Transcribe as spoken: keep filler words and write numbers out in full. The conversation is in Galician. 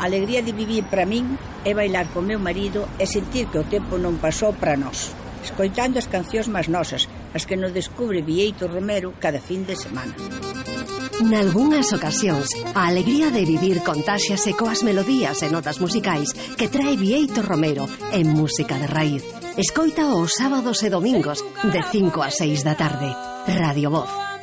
A alegría de vivir para min é bailar con meu marido e sentir que o tempo non pasou para nós, escoitando as cancións máis nosas, as que nos descubre Bieito Romero cada fin de semana. Nalgúnas ocasións, a alegría de vivir contáxiase coas melodías e notas musicais que trae Bieito Romero en Música de Raíz. Escoita os sábados e domingos de cinco a seis da tarde. Radio Voz.